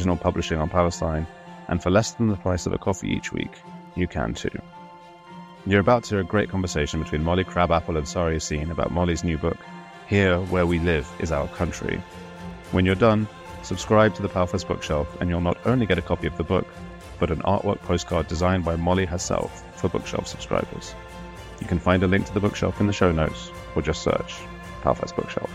original publishing on Palestine, and for less than the price of a coffee each week, you can too. You're about to hear a great conversation between Molly Crabapple and Sari Yassine about Molly's new book, Here Where We Live Is Our Country. When you're done, subscribe to the PALFest Bookshelf and you'll not only get a copy of the book, but an artwork postcard designed by Molly herself for Bookshelf subscribers. You can find a link to the bookshelf in the show notes, or just search PALFest Bookshelf.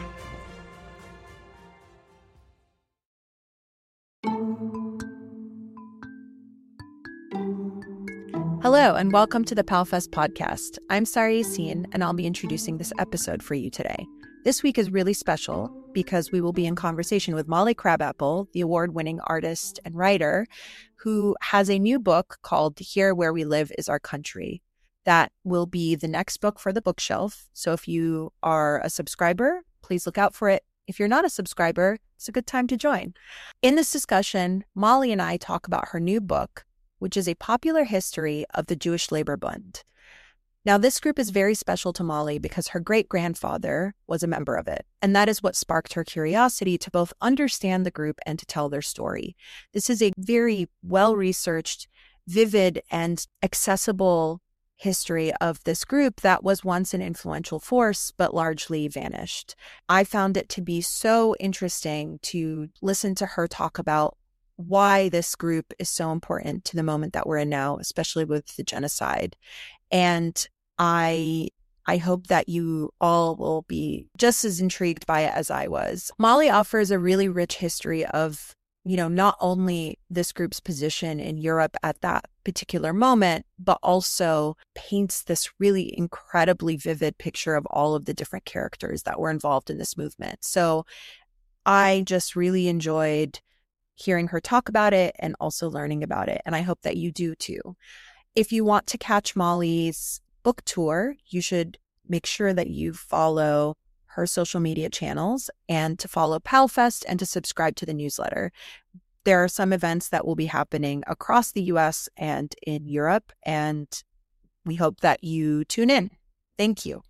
Hello, and welcome to the PALFest podcast. I'm Sari Yassine, and I'll be introducing this episode for you today. This week is really special because we will be in conversation with Molly Crabapple, the award-winning artist and writer, who has a new book called Here Where We Live Is Our Country. That will be the next book for the bookshelf. So if you are a subscriber, please look out for it. If you're not a subscriber, it's a good time to join. In this discussion, Molly and I talk about her new book, which is a popular history of the Jewish Labor Bund. Now, this group is very special to Molly because her great-grandfather was a member of it, and that is what sparked her curiosity to both understand the group and to tell their story. This is a very well-researched, vivid, and accessible history of this group that was once an influential force, but largely vanished. I found it to be so interesting to listen to her talk about why this group is so important to the moment that we're in now, especially with the genocide. And I hope that you all will be just as intrigued by it as I was. Molly offers a really rich history of, not only this group's position in Europe at that particular moment, but also paints this really incredibly vivid picture of all of the different characters that were involved in this movement. So I just really enjoyed hearing her talk about it and also learning about it. And I hope that you do too. If you want to catch Molly's book tour, you should make sure that you follow her social media channels and to follow PALFest and to subscribe to the newsletter. There are some events that will be happening across the US and in Europe, and we hope that you tune in. Thank you.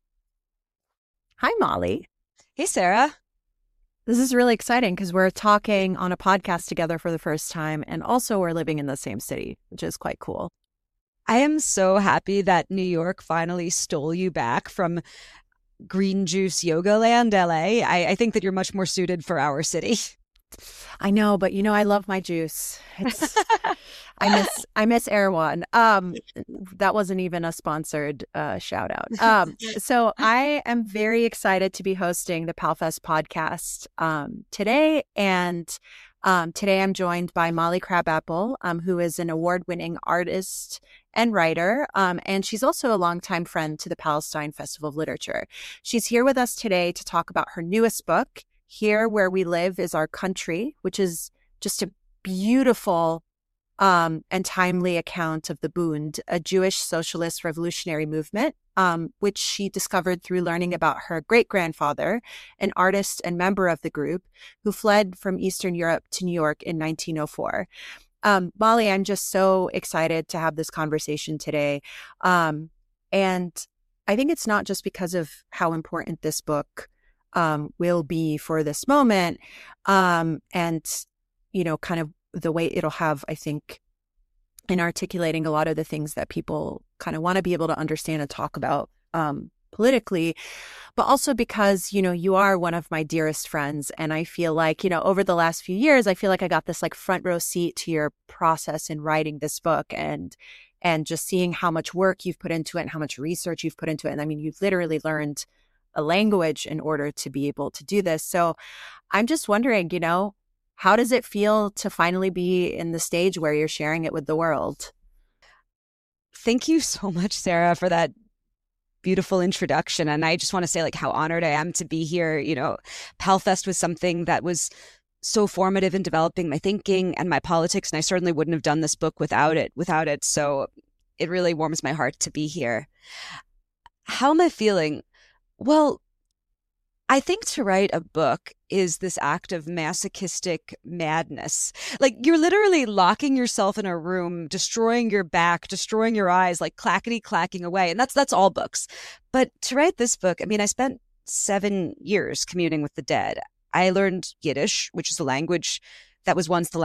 Hi, Molly. Hey, Sarah. This is really exciting because we're talking on a podcast together for the first time, and also we're living in the same city, which is quite cool. I am so happy that New York finally stole you back from Green Juice Yoga Land, LA. I think that you're much more suited for our city. I know, but I love my juice. I miss Erewhon. That wasn't even a sponsored shout out. So I am very excited to be hosting the PALFest podcast today. And today I'm joined by Molly Crabapple, who is an award-winning artist and writer. And she's also a longtime friend to the Palestine Festival of Literature. She's here with us today to talk about her newest book, Here Where We Live Is Our Country, which is just a beautiful and timely account of the Bund, a Jewish socialist revolutionary movement, which she discovered through learning about her great-grandfather, an artist and member of the group, who fled from Eastern Europe to New York in 1904. Molly, I'm just so excited to have this conversation today. And I think it's not just because of how important this book will be for this moment, and, kind of the way it'll have, I think, in articulating a lot of the things that people kind of want to be able to understand and talk about politically, but also because, you are one of my dearest friends. And I feel like, over the last few years, I feel like I got this like front row seat to your process in writing this book and just seeing how much work you've put into it and how much research you've put into it. And I mean, you've literally learned a language in order to be able to do this. So I'm just wondering, how does it feel to finally be in the stage where you're sharing it with the world? Thank you so much, Sarah, for that beautiful introduction. And I just want to say how honored I am to be here. PALFest was something that was so formative in developing my thinking and my politics. And I certainly wouldn't have done this book without it. So it really warms my heart to be here. How am I feeling? Well, I think to write a book is this act of masochistic madness. You're literally locking yourself in a room, destroying your back, destroying your eyes, clackety clacking away. And that's all books. But to write this book, I spent 7 years commuting with the dead. I learned Yiddish, which is a language that was once the